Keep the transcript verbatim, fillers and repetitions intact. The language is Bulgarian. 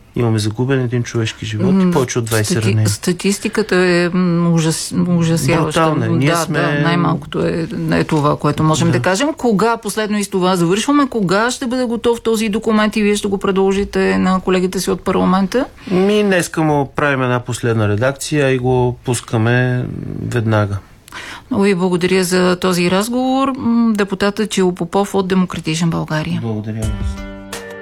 Имаме загубен един човешки живот и повече от двайсет Стати... ранени. Статистиката е ужас... ужасяваща. Брутална. Ние да, сме... да, най-малкото е, е това, което можем да. да кажем. Кога, последно и с това завършваме, кога ще бъде готов този документ и вие ще го предложите на колегите си от парламента? Ми днеска му правим една последна редакция и го пускаме веднага. Много ви благодаря за този разговор. Депутатът Чило Попов от Демократична България. Благодаря.